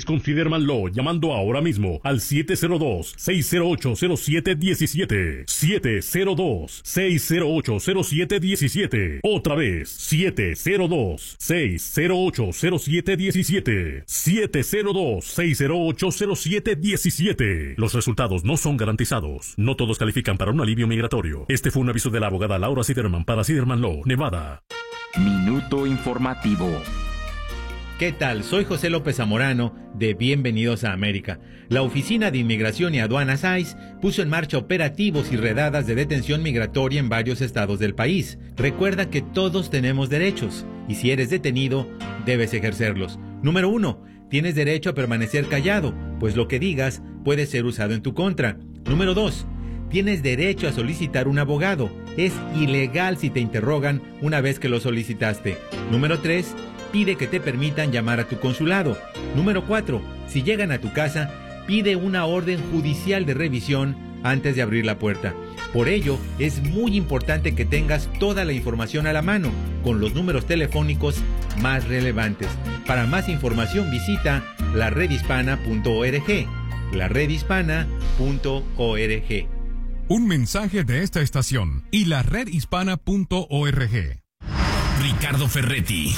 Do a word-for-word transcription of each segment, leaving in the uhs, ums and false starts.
con Fiderman Law llamando ahora mismo al siete cero dos, seis cero ocho, cero siete uno siete. siete cero dos, seis cero ocho, cero siete uno siete. Otra vez, siete cero dos, seis cero ocho, cero siete uno siete. siete cero dos, seis cero ocho, cero siete uno siete. Los resultados no son garantizados. No todos califican para un alivio migratorio. Este fue un aviso de la abogada Laura Siderman para Siderman Law, Nevada. Minuto informativo. ¿Qué tal? Soy José López Zamorano de Bienvenidos a América. La Oficina de Inmigración y Aduanas I C E puso en marcha operativos y redadas de detención migratoria en varios estados del país. Recuerda que todos tenemos derechos y si eres detenido, debes ejercerlos. Número uno, tienes derecho a permanecer callado, pues lo que digas puede ser usado en tu contra. Número dos, tienes derecho a solicitar un abogado. Es ilegal si te interrogan una vez que lo solicitaste. Número tres, pide que te permitan llamar a tu consulado. Número cuatro, si llegan a tu casa, pide una orden judicial de revisión antes de abrir la puerta. Por ello, es muy importante que tengas toda la información a la mano, con los números telefónicos más relevantes. Para más información visita la red hispana punto org. la red hispana punto org. Un mensaje de esta estación y la red hispana punto org. Ricardo Ferretti,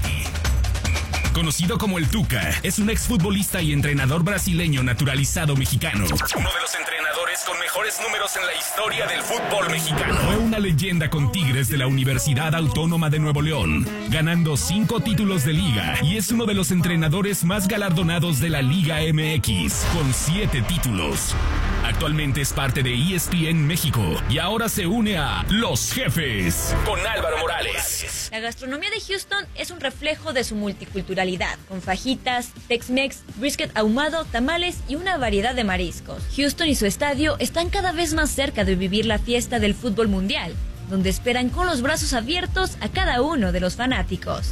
conocido como el Tuca, es un exfutbolista y entrenador brasileño naturalizado mexicano. Uno de los entrenadores con mejores números en la historia del fútbol mexicano. Fue una leyenda con Tigres de la Universidad Autónoma de Nuevo León, ganando cinco títulos de liga, y es uno de los entrenadores más galardonados de la Liga M X, con siete títulos. Actualmente es parte de E S P N México y ahora se une a Los Jefes con Álvaro Morales. La gastronomía de Houston es un reflejo de su multiculturalidad, con fajitas, Tex-Mex, brisket ahumado, tamales y una variedad de mariscos. Houston y su estadio están cada vez más cerca de vivir la fiesta del fútbol mundial, donde esperan con los brazos abiertos a cada uno de los fanáticos.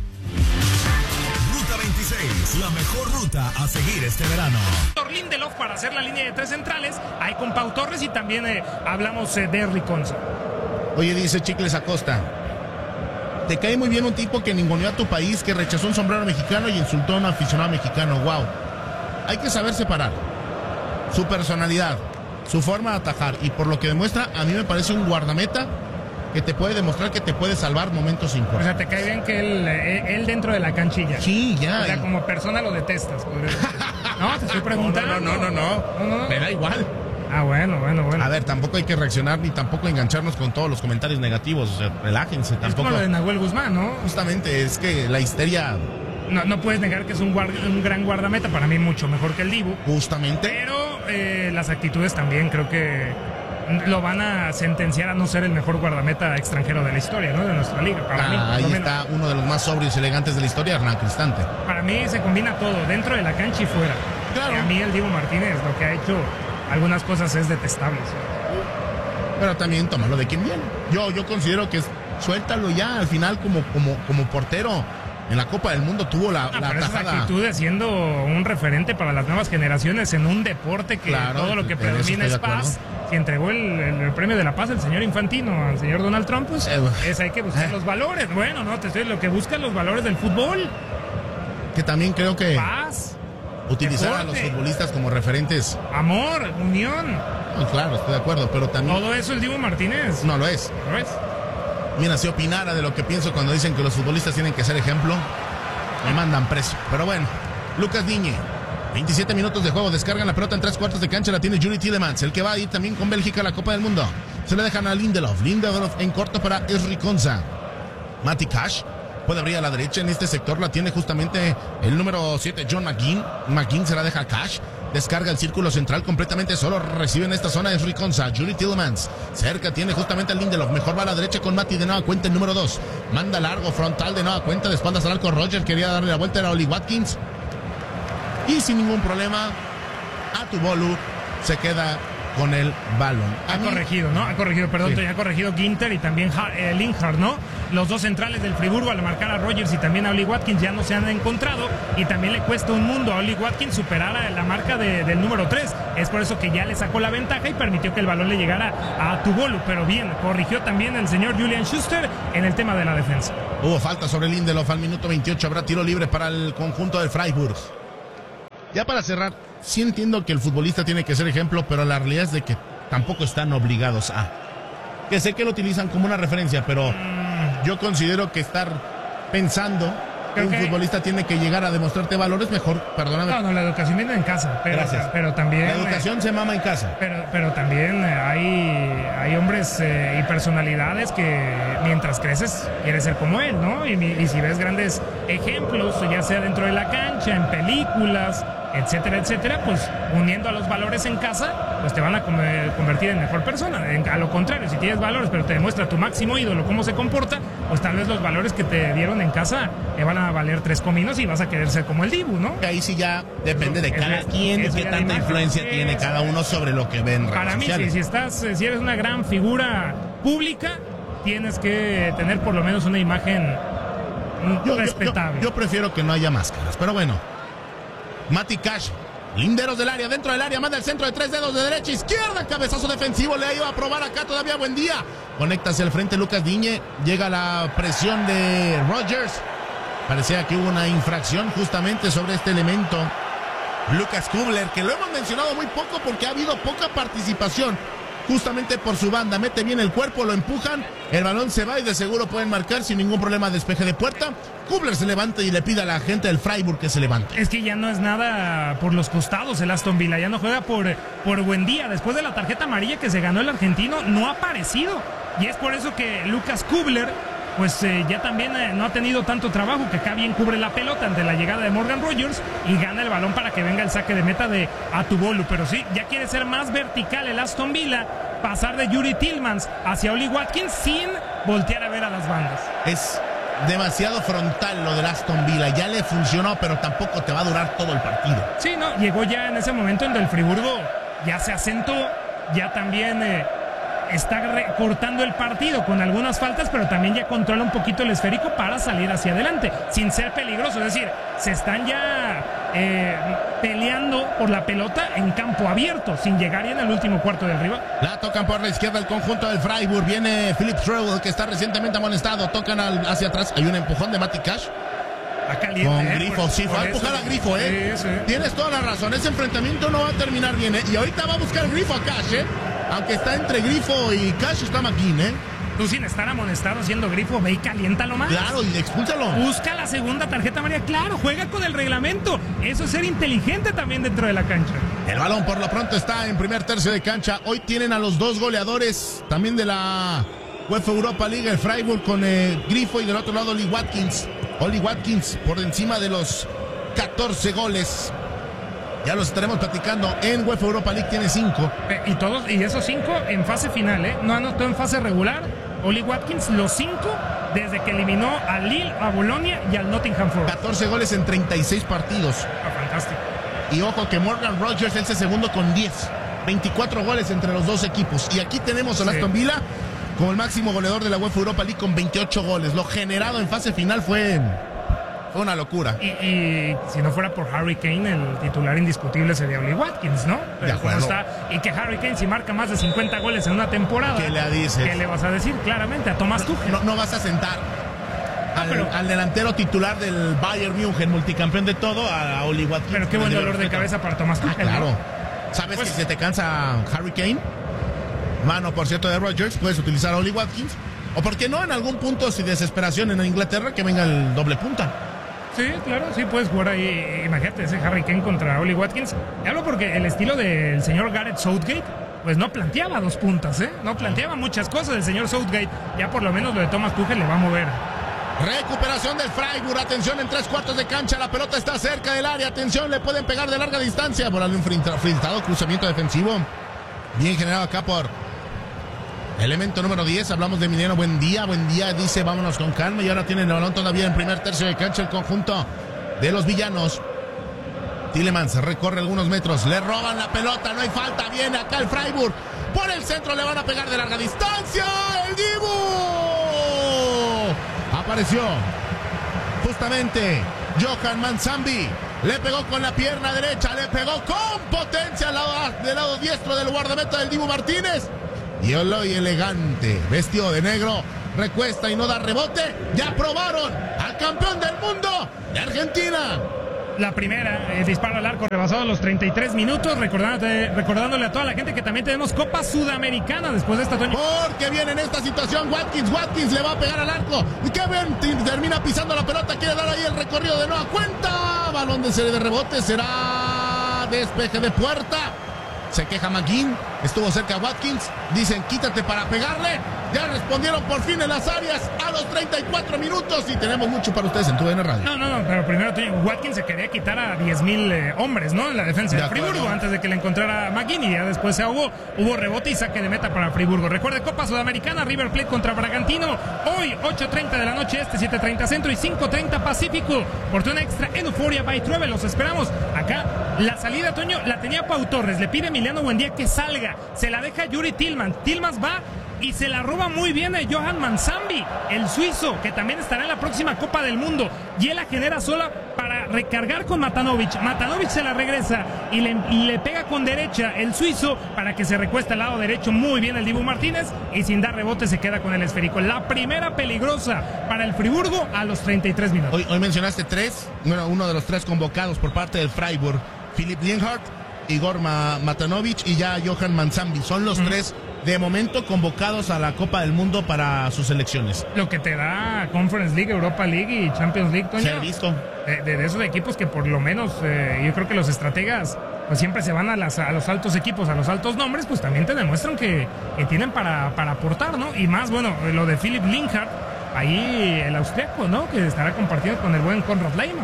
Ruta veintiséis, la mejor ruta a seguir este verano. Lindelof para hacer la línea de tres centrales, ahí con Pau Torres y también eh, hablamos eh, de Riconza. Oye, dice Chicles Acosta, te cae muy bien un tipo que ninguneó a tu país, que rechazó un sombrero mexicano y insultó a un aficionado mexicano. Wow, hay que saber separar su personalidad, su forma de atajar, y por lo que demuestra, a mí me parece un guardameta que te puede demostrar que te puede salvar momentos importantes. O sea, te cae bien que él, él dentro de la canchilla. Sí, ya. O sea, como persona lo detestas. No, te estoy preguntando. No, no, no, no, no, no, no. Me da igual. Ah, bueno, bueno, bueno. A ver, tampoco hay que reaccionar ni tampoco engancharnos con todos los comentarios negativos. O sea, relájense. Es tampoco. como lo de Nahuel Guzmán, ¿no? Justamente, es que la histeria... No, no puedes negar que es un, guard, un gran guardameta, para mí mucho mejor que el Dibu. Justamente. Pero eh, las actitudes también creo que lo van a sentenciar a no ser el mejor guardameta extranjero de la historia, ¿no? De nuestra liga. Para ah, mí, ahí menos. está uno de los más sobrios y elegantes de la historia, Hernán Cristante. Para mí se combina todo, dentro de la cancha y fuera. Claro. Y a mí el Dibu Martínez, lo que ha hecho algunas cosas es detestable. ¿Sí? Pero también tómalo de quien viene. Yo, yo considero que suéltalo ya, al final como, como, como portero. En la Copa del Mundo tuvo la, ah, la pero tajada. Esa actitud de siendo un referente para las nuevas generaciones en un deporte que claro, todo lo que predomina es paz. Si entregó el, el, el premio de la paz el señor Infantino al señor Donald Trump, pues eh, es, hay que buscar eh. los valores. Bueno, no, te estoy lo que buscan los valores del fútbol. Que también creo que paz, utilizar deporte, a los futbolistas como referentes. Amor, unión. No, claro, estoy de acuerdo, pero también... Todo eso el Dibu Martínez. No lo es. ¿Lo es? Mira, si opinara de lo que pienso cuando dicen que los futbolistas tienen que ser ejemplo, me mandan precio. Pero bueno, Lucas Digne, veintisiete minutos de juego, descargan la pelota en tres cuartos de cancha, la tiene Yuri Tielemans, el que va a ir también con Bélgica a la Copa del Mundo. Se le dejan a Lindelof, Lindelof en corto para Esri Konsa. Mati Cash puede abrir a la derecha, en este sector la tiene justamente el número siete, John McGinn. McGinn se la deja a Cash. Descarga el círculo central completamente solo. Recibe en esta zona Esri Konsa. Yuri Tielemans. Cerca tiene justamente el Lindelof. Mejor va a la derecha con Mati de nueva cuenta el número dos. Manda largo frontal de nueva cuenta. De espaldas al arco Roger. Quería darle la vuelta. Era Oli Watkins. Y sin ningún problema, Atubolu se queda con el balón. Ha corregido, ¿no? Ha corregido, perdón, sí. Ha corregido Ginter y también eh, Linhart, ¿no? Los dos centrales del Friburgo al marcar a Rogers y también a Oli Watkins ya no se han encontrado y también le cuesta un mundo a Oli Watkins superar a la marca de, del número tres. Es por eso que ya le sacó la ventaja y permitió que el balón le llegara a Tubolu, pero bien, corrigió también el señor Julian Schuster en el tema de la defensa. Hubo falta sobre Lindelof al minuto veintiocho, habrá tiro libre para el conjunto del Freiburg. Ya para cerrar, sí entiendo que el futbolista tiene que ser ejemplo, pero la realidad es de que tampoco están obligados a. Que sé que lo utilizan como una referencia, pero mm. yo considero que estar pensando que un futbolista tiene que llegar a demostrarte valores mejor, perdóname. No, no, la educación viene en casa, pero, Gracias. pero también... La educación eh, se mama en casa. Pero, pero también hay, hay hombres eh, y personalidades que mientras creces quieres ser como él, ¿no? Y, y si ves grandes ejemplos, ya sea dentro de la cancha, en películas, etcétera, etcétera, pues uniendo a los valores en casa, pues te van a convertir en mejor persona. En, a lo contrario, si tienes valores, pero te demuestra tu máximo ídolo cómo se comporta, pues tal vez los valores que te dieron en casa te van a valer tres cominos y vas a querer ser como el Dibu, ¿no? Ahí sí ya depende de eso, cada eso, quien, eso de qué tanta influencia eso. tiene cada uno sobre lo que ven. Para mí, sí, si estás, si eres una gran figura pública, tienes que tener por lo menos una imagen yo, respetable. Yo, yo, yo prefiero que no haya máscaras, pero bueno. Matty Cash, linderos del área, dentro del área, manda el centro de tres dedos de derecha a izquierda, cabezazo defensivo, le iba a probar acá todavía, buen día. Conecta hacia el frente Lucas Digne, llega la presión de Rodgers. Parecía que hubo una infracción justamente sobre este elemento. Lucas Kubler, que lo hemos mencionado muy poco porque ha habido poca participación. Justamente por su banda, mete bien el cuerpo, lo empujan, el balón se va y de seguro pueden marcar sin ningún problema despeje de puerta. Kubler se levanta y le pide a la gente del Freiburg que se levante. Es que ya no es nada por los costados el Aston Villa, ya no juega por, por buen día. Después de la tarjeta amarilla que se ganó el argentino, no ha aparecido. Y es por eso que Lucas Kubler, pues eh, ya también eh, no ha tenido tanto trabajo, que acá bien cubre la pelota ante la llegada de Morgan Rodgers y gana el balón para que venga el saque de meta de Atubolu. Pero sí, ya quiere ser más vertical el Aston Villa, pasar de Yuri Tillmans hacia Oli Watkins sin voltear a ver a las bandas. Es demasiado frontal lo del Aston Villa, ya le funcionó, pero tampoco te va a durar todo el partido. Sí, no, llegó ya en ese momento en el Friburgo, ya se asentó, ya también... Eh, está recortando el partido con algunas faltas, pero también ya controla un poquito el esférico para salir hacia adelante, sin ser peligroso. Es decir, se están ya eh, peleando por la pelota en campo abierto, sin llegar ya en el último cuarto del rival. La tocan por la izquierda el conjunto del Freiburg. Viene Philip Schroeder, que está recientemente amonestado. Tocan al, hacia atrás. Hay un empujón de Matty Cash. Caliente, con eh, Grifo, por, sí, fue a empujar a Grifo, ¿eh? Sí, sí. Tienes toda la razón, ese enfrentamiento no va a terminar bien, ¿eh? Y ahorita va a buscar Grifo a Cash, ¿eh? Aunque está entre Grifo y Cash, está McGinn, ¿eh? Tú sin estar amonestado siendo Grifo, ve y caliéntalo más. Claro, y expúlsalo. Busca la segunda tarjeta amarilla, claro, juega con el reglamento. Eso es ser inteligente también dentro de la cancha. El balón por lo pronto está en primer tercio de cancha. Hoy tienen a los dos goleadores también de la UEFA Europa League, el Freiburg con eh, Grifo y del otro lado Oli Watkins. Oli Watkins por encima de los catorce goles. Ya los estaremos platicando. En UEFA Europa League tiene cinco. Eh, y todos, y esos cinco en fase final, ¿eh? No anotó en fase regular. Oli Watkins, los cinco desde que eliminó al Lille, a Bolonia y al Nottingham Forest. catorce goles en treinta y seis partidos. Ah, fantástico. Y ojo que Morgan Rodgers es el segundo con diez. veinticuatro goles entre los dos equipos. Y aquí tenemos a sí. Aston Villa como el máximo goleador de la UEFA Europa League con veintiocho goles. Lo generado en fase final fue, fue una locura. Y, y si no fuera por Harry Kane, el titular indiscutible sería Oli Watkins, ¿no? Pero de acuerdo. Está, y que Harry Kane si marca más de cincuenta goles en una temporada. ¿Qué le dices? ¿Qué le vas a decir? Claramente a Thomas Tuchel. No, no vas a sentar al, no, pero, al delantero titular del Bayern München, multicampeón de todo, a, a Oli Watkins. Pero qué buen dolor de cabeza para Thomas Tuchel. Ah, claro. ¿no? ¿Sabes pues, que si te cansa Harry Kane? Mano, por cierto, de Rodgers, puedes utilizar a Oli Watkins. O por qué no, en algún punto, si desesperación en Inglaterra, que venga el doble punta. Sí, claro, sí, puedes jugar ahí. Imagínate ese Harry Kane contra Oli Watkins. Y hablo porque el estilo del señor Gareth Southgate, pues no planteaba dos puntas, ¿eh? No planteaba muchas cosas el señor Southgate. Ya por lo menos lo de Thomas Tuchel le va a mover. Recuperación del Freiburg, atención en tres cuartos de cancha, la pelota está cerca del área, atención, le pueden pegar de larga distancia. Por un filtrado, cruzamiento defensivo. Bien generado acá por elemento número diez, hablamos de Emiliano Buendía, Buendía dice vámonos con calma y ahora tienen el balón todavía en primer tercio de cancha el conjunto de los villanos. Tielemans recorre algunos metros, le roban la pelota, no hay falta, viene acá el Freiburg, por el centro le van a pegar de larga distancia, el Dibu apareció justamente Johan Manzambi, le pegó con la pierna derecha, le pegó con potencia al lado, del lado diestro del guardameta del Dibu Martínez. Y Eloy elegante, vestido de negro, recuesta y no da rebote. Ya probaron al campeón del mundo de Argentina. La primera, eh, disparo al arco rebasado los treinta y tres minutos, recordándole, recordándole a toda la gente que también tenemos Copa Sudamericana después de esta, Toño. Porque viene en esta situación Watkins, Watkins le va a pegar al arco, y Kevin termina pisando la pelota, quiere dar ahí el recorrido de nueva cuenta, balón de serie de rebote, será despeje de puerta. Se queja McGinn, estuvo cerca Watkins, dicen quítate para pegarle, ya respondieron por fin en las áreas a los treinta y cuatro minutos y tenemos mucho para ustedes en tu Radio. No, no, no, pero primero Watkins se quería quitar a diez mil eh, hombres, ¿no? En la defensa de, de Friburgo antes de que le encontrara McGinn y ya después se ahogó, hubo rebote y saque de meta para Friburgo. Recuerde Copa Sudamericana, River Plate contra Bragantino, hoy ocho treinta de la noche este, siete treinta centro y cinco treinta pacífico, portón extra en Euphoria by Truebe, los esperamos acá. La salida, Toño, la tenía Pau Torres, le pide Emiliano Buendía que salga, se la deja Yuri Tillman, Tillman va y se la roba muy bien a Johan Manzambi, el suizo, que también estará en la próxima Copa del Mundo, y él la genera sola para recargar con Matanovic, Matanovic se la regresa y le, y le pega con derecha el suizo para que se recueste al lado derecho muy bien el Dibu Martínez y sin dar rebote se queda con el esférico. La primera peligrosa para el Friburgo a los treinta y tres minutos. Hoy, hoy mencionaste tres, bueno, uno de los tres convocados por parte del Freiburg, Philipp Lienhardt, Igor Matanovic y ya Johan Manzambi. Son los mm. tres de momento convocados a la Copa del Mundo para sus selecciones. Lo que te da Conference League, Europa League y Champions League, Toño. Se ha visto. De, de, de esos equipos que por lo menos eh, yo creo que los estrategas pues siempre se van a, las, a los altos equipos, a los altos nombres, pues también te demuestran que, que tienen para, para aportar, ¿no? Y más, bueno, lo de Philipp Lienhardt, ahí el austriaco, ¿no? Que estará compartiendo con el buen Konrad Laimer.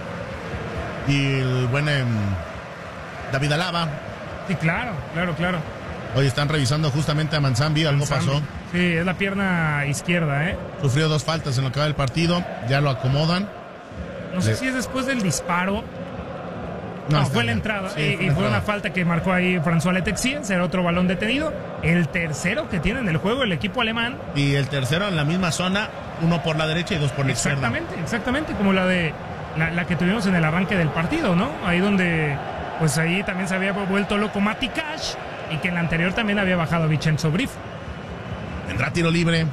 Y el buen eh, David Alaba. Sí, claro, claro, claro. Hoy están revisando justamente a Manzambi, algo Manzambi. pasó. Sí, es la pierna izquierda, ¿eh? Sufrió dos faltas en lo que va del partido, ya lo acomodan. No sé Le... si es después del disparo. No, no fue la entrada. Sí, y fue, fue entrada. Una falta que marcó ahí François Letexien, será otro balón detenido. El tercero que tiene en el juego el equipo alemán. Y el tercero en la misma zona, uno por la derecha y dos por la izquierda. Exactamente, exactamente, como la de la, la que tuvimos en el arranque del partido, ¿no? Ahí donde, pues ahí también se había vuelto loco Mati Cash y que en la anterior también había bajado Vincenzo Briff. Vendrá tiro libre.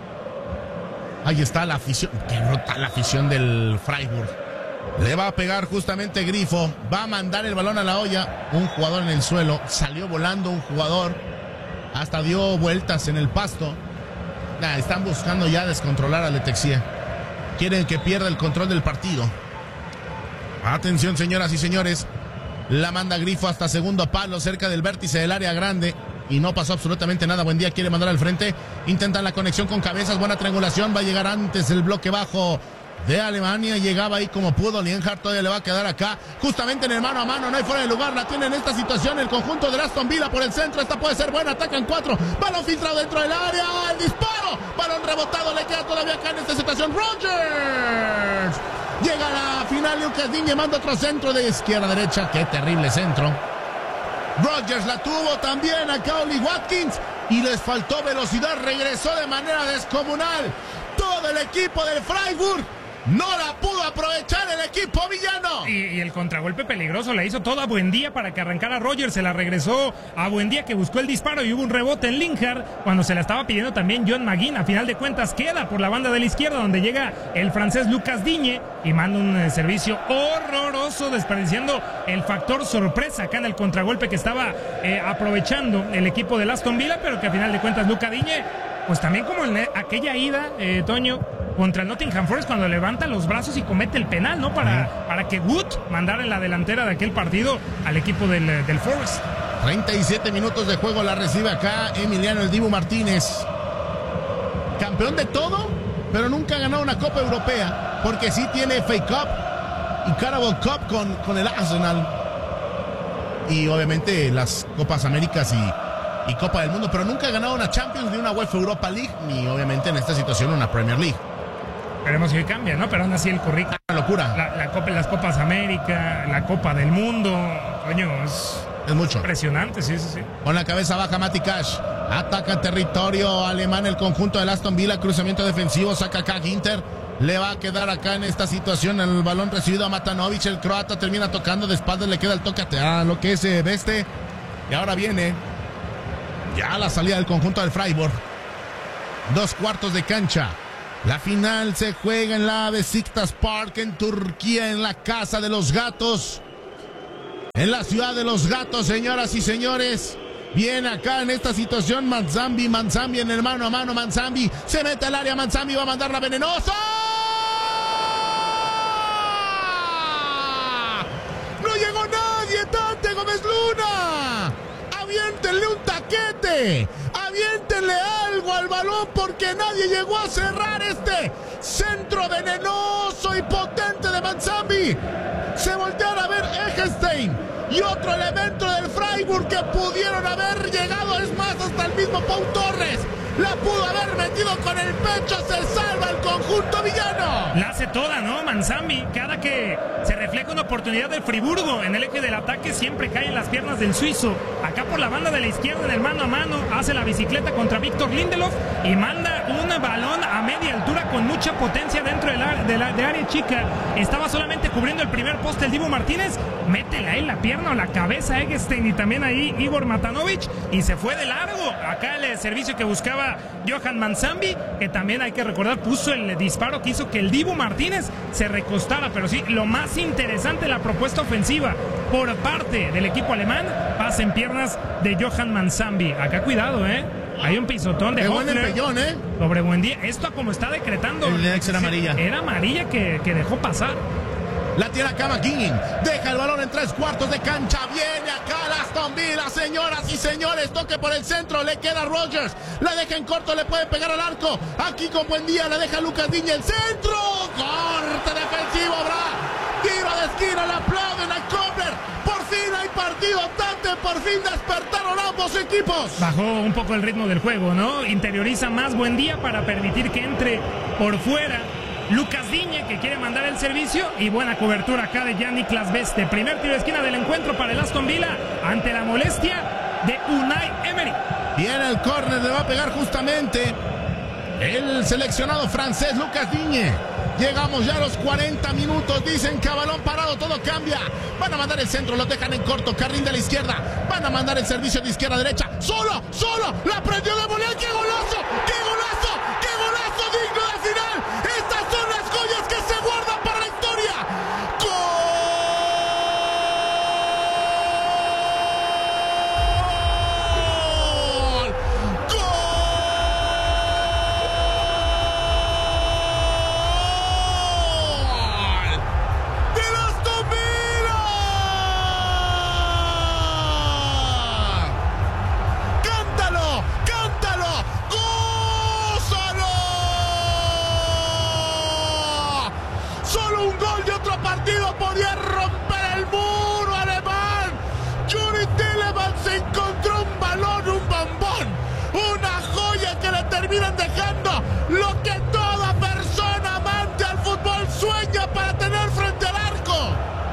Ahí está la afición. Qué brutal la afición del Freiburg. Le va a pegar justamente Grifo. Va a mandar el balón a la olla. Un jugador en el suelo. Salió volando un jugador. Hasta dio vueltas en el pasto. Nah, están buscando ya descontrolar a Letexien. Quieren que pierda el control del partido. Atención, señoras y señores. La manda Grifo hasta segundo palo, cerca del vértice del área grande. Y no pasó absolutamente nada. Buendía quiere mandar al frente. Intentan la conexión con cabezas. Buena triangulación. Va a llegar antes el bloque bajo de Alemania. Llegaba ahí como pudo. Lienhardt todavía le va a quedar acá. Justamente en el mano a mano. No hay fuera de lugar. La tiene en esta situación el conjunto de Aston Villa por el centro. Esta puede ser buena. Atacan cuatro. Balón filtrado dentro del área. El disparo. Balón rebotado. Le queda todavía acá en esta situación Rogers. Llega a la final. Lucas Digne manda otro centro de izquierda a derecha. Qué terrible centro. Rogers la tuvo también acá Oli Watkins y les faltó velocidad, regresó de manera descomunal. Todo el equipo del Freiburg no la pudo aprovechar el equipo villano. Y, y el contragolpe peligroso le hizo todo a Buendía para que arrancara Rogers, se la regresó a Buendía que buscó el disparo y hubo un rebote en Lienhardt cuando se la estaba pidiendo también John McGinn. A final de cuentas queda por la banda de la izquierda donde llega el francés Lucas Digne y manda un eh, servicio horroroso desperdiciando el factor sorpresa acá en el contragolpe que estaba eh, aprovechando el equipo del Aston Villa, pero que a final de cuentas Lucas Digne, pues también como en aquella ida, eh, Toño, contra el Nottingham Forest cuando levanta los brazos y comete el penal, ¿no? Para, sí. para que Wood mandara en la delantera de aquel partido al equipo del, del Forest. treinta y siete minutos de juego la recibe acá Emiliano el Dibu Martínez. Campeón de todo, pero nunca ha ganado una Copa Europea, porque sí tiene F A Cup y Carabao Cup con, con el Arsenal. Y obviamente las Copas Américas y, y Copa del Mundo, pero nunca ha ganado una Champions ni una UEFA Europa League, ni obviamente en esta situación una Premier League. Esperemos que cambie, ¿no? Pero aún así el currículum. Una locura. La, la Copa, las Copas América, la Copa del Mundo. Coño, es, es mucho. Impresionante, sí, sí, sí. Con la cabeza baja Mati Cash. Ataca territorio alemán el conjunto del Aston Villa. Cruzamiento defensivo, saca acá Ginter. Le va a quedar acá en esta situación el balón recibido a Matanovic. El croata termina tocando de espaldas. Le queda el toque a lo que es eh, Beste. Y ahora viene ya la salida del conjunto del Freiburg. Dos cuartos de cancha. La final se juega en la Beşiktaş Park en Turquía, en la Casa de los Gatos. En la ciudad de los gatos, señoras y señores. Viene acá en esta situación Manzambi, Manzambi en el mano a mano, Manzambi se mete al área, Manzambi va a mandar la venenosa. ¡No llegó nadie, Tate Gómez Luna! ¡Aviéntenle un taquete! ¡Aviéntenle algo al balón porque nadie llegó a cerrar este centro venenoso y potente de Manzambi! Se voltearon a ver Eggestein y otro elemento del Freiburg que pudieron haber llegado, es más, hasta el mismo Pau Torres la pudo haber metido con el pecho. Se salva el conjunto villano. La hace toda, ¿no? Manzambi, cada que se refleja una oportunidad del Friburgo en el eje del ataque, siempre cae en las piernas del suizo. Acá por la banda de la izquierda, en el mano a mano, hace la bicicleta contra Víctor Lindelof y manda un balón a media altura con mucha potencia dentro de, la, de, la, de área chica. Estaba solamente cubriendo el primer poste el Dibu Martínez, métele ahí la pierna o la cabeza a Eggestein y también ahí Igor Matanovic y se fue de largo. Acá el servicio que buscaba Johan Manzambi, que también hay que recordar puso el disparo que hizo que el Dibu Martínez se recostara. Pero sí, lo más interesante, la propuesta ofensiva por parte del equipo alemán, pasa en piernas de Johan Manzambi. Acá cuidado, eh hay un pisotón de buen empellón, ¿eh? sobre Buendía. Esto como está decretando. El Nex era amarilla. Era amarilla que, que dejó pasar. La tira acá McKinnon, deja el balón en tres cuartos de cancha, viene acá la Aston Villa, señoras y señores, toque por el centro, le queda Rodgers, la deja en corto, le puede pegar al arco, aquí con Buendía, la deja Lucas Digne, el centro, corte defensivo, habrá tiro de esquina, le aplauden a Kobler, por fin hay partido, Tate, por fin despertaron ambos equipos. Bajó un poco el ritmo del juego, ¿no? Interioriza más Buendía para permitir que entre por fuera Lucas Digne, que quiere mandar el servicio, y buena cobertura acá de Jan-Niklas Beste. Primer tiro de esquina del encuentro para el Aston Villa ante la molestia de Unai Emery. Viene el córner, le va a pegar justamente el seleccionado francés Lucas Digne. Llegamos ya a los cuarenta minutos, dicen que a balón parado todo cambia. Van a mandar el centro, lo dejan en corto, carril de la izquierda. Van a mandar el servicio de izquierda a derecha. Solo, solo, la prendió de volea. ¡Qué golazo! ¡Qué golazo! ¡Qué golazo digno de final! Estas son las joyas que se guardan para la historia. ¡Gol! Terminan dejando lo que toda persona amante al fútbol sueña para tener frente al arco.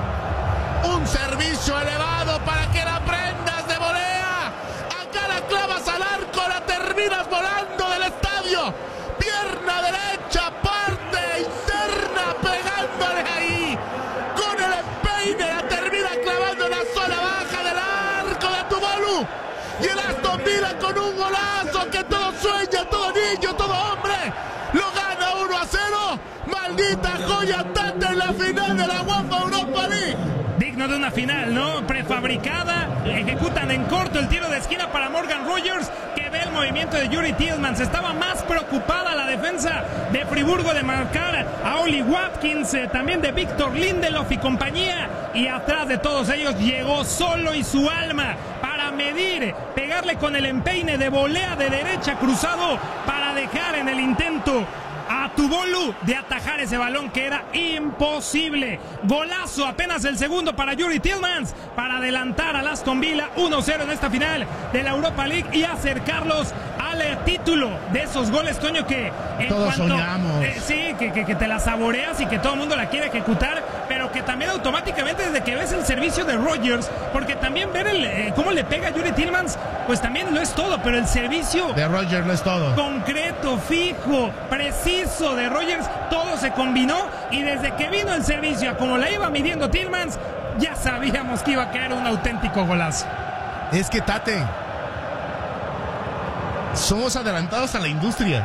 Un servicio elevado para que la prendas de volea. Acá la clavas al arco, la terminas volando del estadio. Pierna derecha, parte interna, pegándole ahí. Con el empeine la termina clavando en la zona baja del arco de Tuvalu. Y el Aston Villa con un golazo que todo sueña, todo niño, todo hombre, lo gana uno a cero. Maldita joya, Tate en la final de la UEFA Europa League. Digno de una final, ¿no? Prefabricada, ejecutan en corto el tiro de esquina para Morgan Rogers, que ve el movimiento de Yuri Tielemans. Estaba más preocupada la defensa de Friburgo de marcar a Oli Watkins, eh, también de Víctor Lindelof y compañía. Y atrás de todos ellos llegó solo y su alma para medir, pegarle con el empeine de volea de derecha cruzado para dejar en el intento a Tubolu de atajar ese balón que era imposible. Golazo, apenas el segundo para Yuri Tielemans para adelantar al Aston Villa uno cero en esta final de la Europa League y acercarlos al título. De esos goles, Toño, que en todos cuanto, soñamos. Eh, sí, que, que, que te la saboreas y que todo el mundo la quiere ejecutar, pero que también automáticamente desde que ves el servicio de Rogers, porque también ver el, eh, cómo le pega a Yuri Tielemans, pues también no es todo, pero el servicio de Rogers no es todo. Concreto, fijo, preciso de Rogers, todo se combinó y desde que vino el servicio a como la iba midiendo Tielemans, ya sabíamos que iba a caer un auténtico golazo. Es que, Tate, somos adelantados a la industria.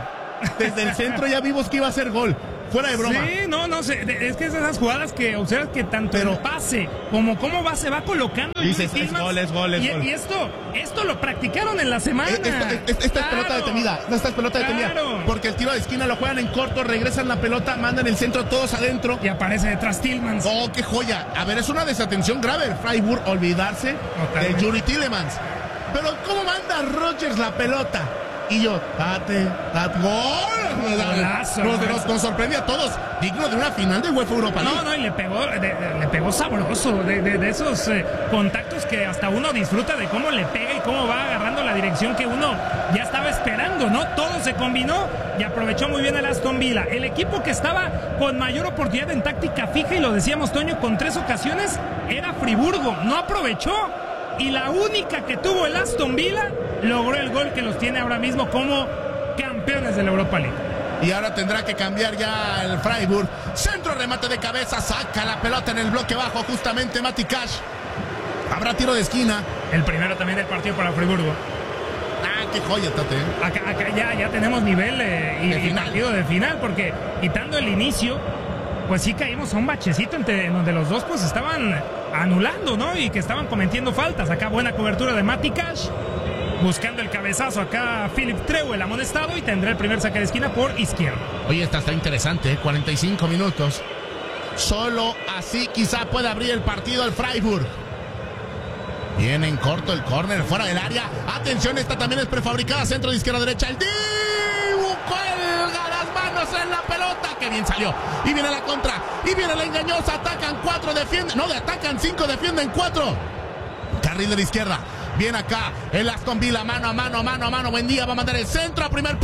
Desde el centro ya vimos que iba a ser gol. Fuera de broma. Sí, no, no sé. Es que es esas jugadas que observas que tanto Pero, el pase como cómo va, se va colocando. Dices, es gol, es gol, es y, gol. y esto, esto lo practicaron en la semana. Esta, esta, esta claro, es pelota detenida. Esta es pelota detenida. Claro. Porque el tiro de esquina lo juegan en corto, regresan la pelota, mandan el centro todos adentro. Y aparece detrás Tillmans. Oh, qué joya. A ver, es una desatención grave el Freiburg olvidarse Totalmente. de Yuri Tillemans. Pero ¿cómo manda Rodgers la pelota? Y yo, date, date, gol. Golazo, Nos, golazo. nos, nos sorprende a todos, digno de una final de UEFA Europa League. No, no, y le pegó, de- de- le pegó sabroso, de, de- de esos eh, contactos que hasta uno disfruta de cómo le pega y cómo va agarrando la dirección que uno ya estaba esperando, ¿no? Todo se combinó y aprovechó muy bien el Aston Villa. El equipo que estaba con mayor oportunidad en táctica fija, y lo decíamos, Toño, con tres ocasiones, era Friburgo. No aprovechó. Y la única que tuvo el Aston Villa logró el gol que los tiene ahora mismo como campeones de la Europa League. Y ahora tendrá que cambiar ya el Freiburg. Centro, remate de cabeza, saca la pelota en el bloque bajo justamente Mati Cash. Habrá tiro de esquina. El primero también del partido para Friburgo. Ah, qué joya, Tate. Acá, acá ya, ya tenemos nivel eh, y, De y final. partido de final, porque quitando el inicio, pues sí caímos a un bachecito entre, en donde los dos pues estaban anulando, ¿no? Y que estaban cometiendo faltas. Acá buena cobertura de Mati Cash, buscando el cabezazo acá Philip Treu, el amonestado, y tendrá el primer saque de esquina por izquierda. Oye, esta está interesante, ¿eh? cuarenta y cinco minutos. Solo así quizá puede abrir el partido el Freiburg. Viene en corto el córner fuera del área. Atención, esta también es prefabricada. Centro de izquierda a derecha. El Dibu cuelga las manos en la pelota. Que bien salió. Y viene la contra. Y viene la engañosa. Atacan cuatro, defienden. No, atacan cinco, defienden cuatro. Carril de la izquierda. Viene acá el Aston Villa. Mano a mano, mano a mano. Buen día. Va a mandar el centro a primer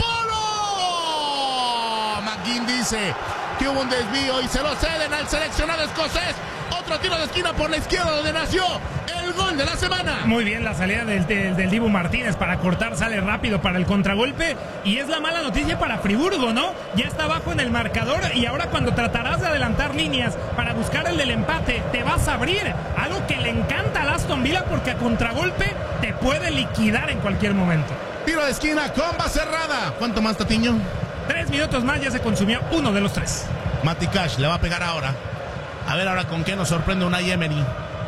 polo. McGinn dice que hubo un desvío y se lo ceden al seleccionado escocés. Otro tiro de esquina por la izquierda donde nació el gol de la semana. Muy bien la salida del, del, del Dibu Martínez para cortar, sale rápido para el contragolpe, y es la mala noticia para Friburgo, ¿no? Ya está abajo en el marcador y ahora cuando tratarás de adelantar líneas para buscar el del empate, te vas a abrir, algo que le encanta al Aston Villa porque a contragolpe te puede liquidar en cualquier momento. Tiro de esquina, comba cerrada. ¿Cuánto más, Tatiño? Tres minutos más, ya se consumió uno de los tres. Mati Cash le va a pegar ahora. A ver ahora con qué nos sorprende Unai Emery.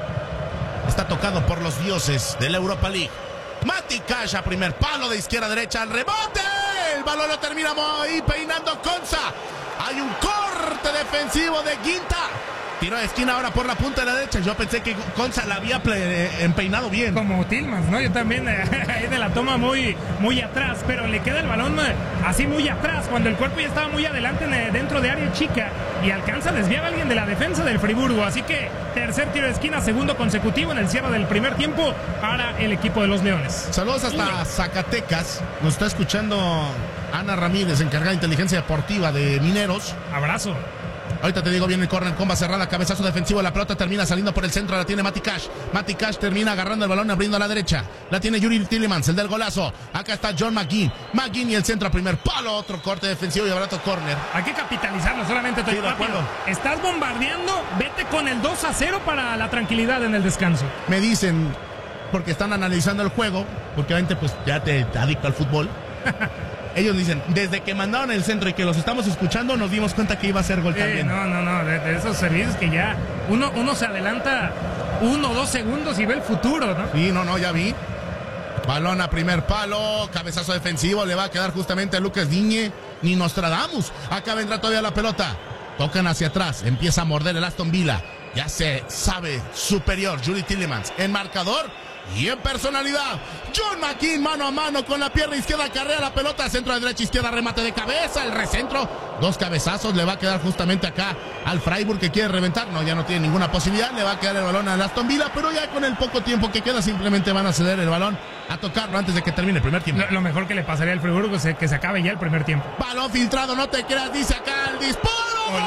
Está tocado por los dioses de la Europa League. Mati Cash a primer palo de izquierda a derecha. ¡Al rebote! El balón lo termina ahí peinando Konsa. Hay un corte defensivo de Guinta. Tiro de esquina ahora por la punta de la derecha. Yo pensé que Konsa la había empeinado bien. Como Tillmans, ¿no? Yo también eh, ahí de la toma muy, muy atrás, pero le queda el balón eh, así muy atrás, cuando el cuerpo ya estaba muy adelante en, eh, dentro de área chica, y alcanza a desviar a alguien de la defensa del Friburgo. Así que tercer tiro de esquina, segundo consecutivo en el cierre del primer tiempo para el equipo de los Leones. Saludos hasta Zacatecas. Nos está escuchando Ana Ramírez, encargada de inteligencia deportiva de Mineros. Abrazo. Ahorita te digo bien el córner, comba cerrada, cabezazo defensivo, la pelota termina saliendo por el centro, la tiene Mati Cash. Mati Cash termina agarrando el balón, abriendo a la derecha. La tiene Yuri Tillemans, el del golazo. Acá está John McGinn. McGinn y el centro a primer palo, otro corte defensivo y barato córner. Hay que capitalizarlo, solamente estoy Sí, de rápido. acuerdo. Estás bombardeando, vete con el dos a cero para la tranquilidad en el descanso. Me dicen, porque están analizando el juego, porque obviamente pues ya te, te adicto al fútbol. Ellos dicen, desde que mandaron el centro y que los estamos escuchando, nos dimos cuenta que iba a ser gol Eh, también. no, no, no, de, de esos servicios que ya uno, uno se adelanta uno o dos segundos y ve el futuro, ¿no? Sí, no, no, ya vi. Balón a primer palo, cabezazo defensivo, le va a quedar justamente a Lucas Digne, ni Nostradamus. Acá vendrá todavía la pelota. Tocan hacia atrás, empieza a morder el Aston Villa. Ya se sabe superior, Yuri Tillemans. En marcador y en personalidad, John McGinn mano a mano con la pierna izquierda, carrea la pelota, centro de derecha, izquierda, remate de cabeza, el recentro, dos cabezazos, le va a quedar justamente acá al Freiburg que quiere reventar, no, ya no tiene ninguna posibilidad, le va a quedar el balón al Aston Villa, pero ya con el poco tiempo que queda simplemente van a ceder el balón a tocarlo antes de que termine el primer tiempo. Lo, lo mejor que le pasaría al Friburgo es que se acabe ya el primer tiempo. Balón filtrado, no te creas, dice acá el disparo. Hola.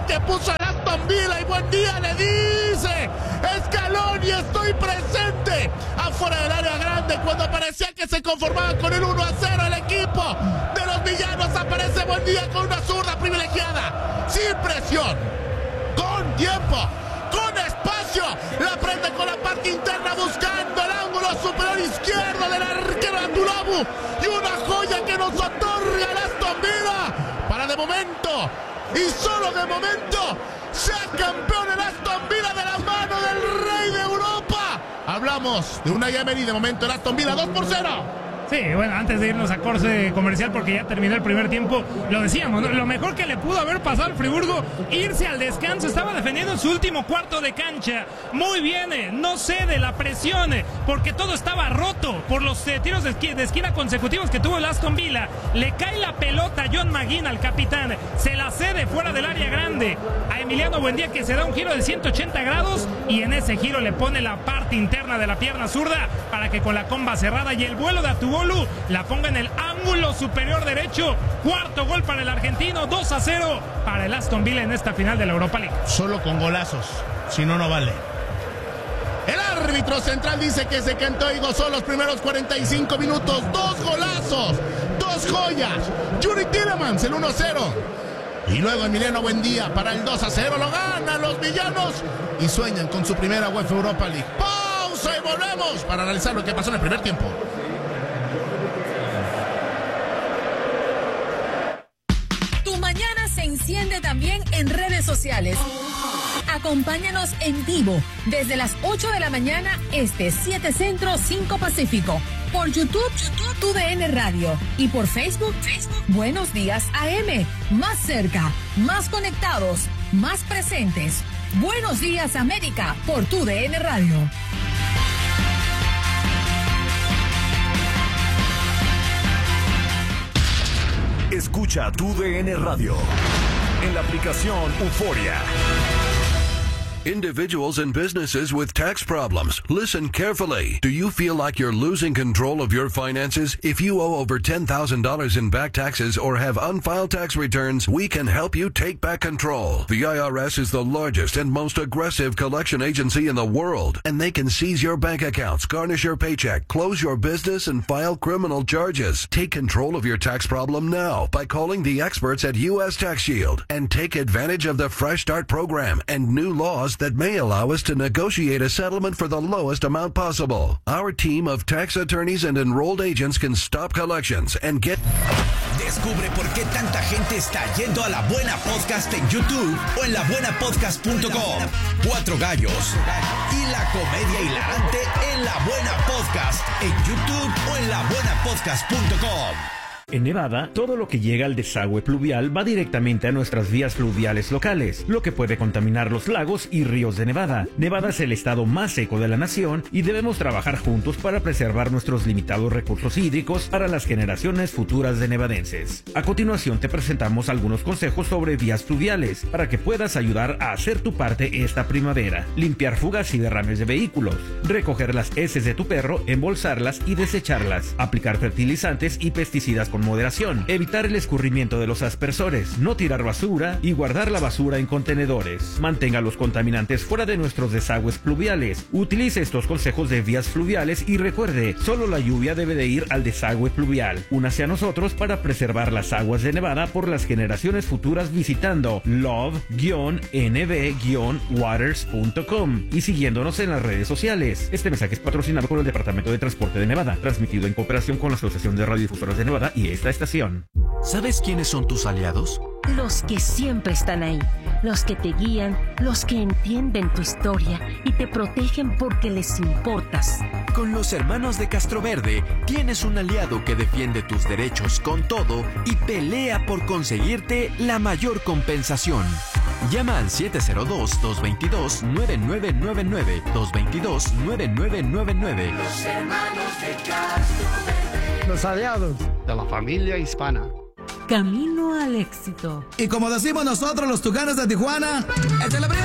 que puso el Aston Villa y buen día le dice Scaloni, estoy presente afuera del área grande cuando parecía que se conformaba con el uno a cero. El equipo de los villanos aparece buen día con una zurda privilegiada, sin presión, con tiempo, con espacio, la prende con la parte interna buscando el ángulo superior izquierdo del arquero Andulobu y una joya que nos otorga el Aston Villa para de momento y solo de momento sea campeón el Aston Villa de la mano del rey de Europa. Hablamos de Unai Emery, de momento el Aston Villa dos por cero. Sí, bueno, antes de irnos a corte comercial, porque ya terminó el primer tiempo, lo decíamos, ¿no? Lo mejor que le pudo haber pasado al Friburgo, irse al descanso. Estaba defendiendo en su último cuarto de cancha. Muy bien, eh, no cede la presión, eh, porque todo estaba roto por los eh, tiros de, esqui de esquina consecutivos que tuvo el Aston Villa. Le cae la pelota a John McGinn, al capitán. Se la cede fuera del área grande a Emiliano Buendía, que se da un giro de ciento ochenta grados y en ese giro le pone la parte interna de la pierna zurda para que con la comba cerrada y el vuelo de Atubolu la ponga en el ángulo superior derecho. Cuarto gol para el argentino, dos a cero para el Aston Villa en esta final de la Europa League. Solo con golazos, si no, no vale. El árbitro central dice que se cantó y gozó los primeros cuarenta y cinco minutos. Dos golazos, dos joyas. Yuri Tielemans, el uno a cero. Y luego Emiliano Buendía para el dos a cero. Lo ganan los villanos y sueñan con su primera UEFA Europa League. Pausa y volvemos para analizar lo que pasó en el primer tiempo. Mañana se enciende también en redes sociales. Acompáñanos en vivo desde las ocho de la mañana este, siete Centro, cinco Pacífico. Por YouTube, YouTube, Tu D N Radio. Y por Facebook, Facebook, Buenos Días A M. Más cerca, más conectados, más presentes. Buenos Días América por Tu D N Radio. Escucha Tu D N Radio en la aplicación Euforia. Individuals and businesses with tax problems, listen carefully. Do you feel like you're losing control of your finances? If you owe over ten thousand dollars in back taxes or have unfiled tax returns, we can help you take back control. The I R S is the largest and most aggressive collection agency in the world, and they can seize your bank accounts, garnish your paycheck, close your business, and file criminal charges. Take control of your tax problem now by calling the experts at U S Tax Shield and take advantage of the Fresh Start program and new laws that may allow us to negotiate a settlement for the lowest amount possible. Our team of tax attorneys and enrolled agents can stop collections and get... Descubre por qué tanta gente está yendo a La Buena Podcast en YouTube o en la buena podcast punto com. Cuatro gallos y la comedia hilarante en La Buena Podcast en YouTube o en la buena podcast punto com. En Nevada, todo lo que llega al desagüe pluvial va directamente a nuestras vías fluviales locales, lo que puede contaminar los lagos y ríos de Nevada. Nevada es el estado más seco de la nación y debemos trabajar juntos para preservar nuestros limitados recursos hídricos para las generaciones futuras de nevadenses. A continuación te presentamos algunos consejos sobre vías fluviales para que puedas ayudar a hacer tu parte esta primavera. Limpiar fugas y derrames de vehículos, recoger las heces de tu perro, embolsarlas y desecharlas, aplicar fertilizantes y pesticidas con moderación, evitar el escurrimiento de los aspersores, no tirar basura y guardar la basura en contenedores. Mantenga los contaminantes fuera de nuestros desagües pluviales. Utilice estos consejos de vías fluviales y recuerde, solo la lluvia debe de ir al desagüe pluvial. Únase a nosotros para preservar las aguas de Nevada por las generaciones futuras visitando love guion n b guion waters punto com y siguiéndonos en las redes sociales. Este mensaje es patrocinado por el Departamento de Transporte de Nevada, transmitido en cooperación con la Asociación de Radiodifusoras de Nevada y esta estación. ¿Sabes quiénes son tus aliados? Los que siempre están ahí, los que te guían, los que entienden tu historia y te protegen porque les importas. Con los hermanos de Castroverde tienes un aliado que defiende tus derechos con todo y pelea por conseguirte la mayor compensación. Llama al siete cero dos, dos dos dos, nueve nueve nueve nueve, dos dos dos, nueve nueve nueve nueve. Los hermanos de Castroverde. Los aliados de la familia hispana. Camino al éxito. Y como decimos nosotros los Tucanes de Tijuana, ¡échale primo!